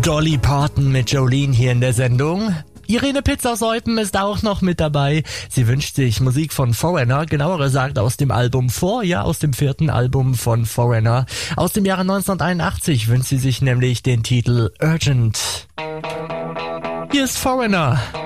Dolly Parton mit Jolene hier in der Sendung. Irene Pitz aus Eupen ist auch noch mit dabei. Sie wünscht sich Musik von Foreigner, genauer gesagt aus dem Album aus dem 4. Album von Foreigner. Aus dem Jahre 1981 wünscht sie sich nämlich den Titel Urgent. Hier ist Foreigner.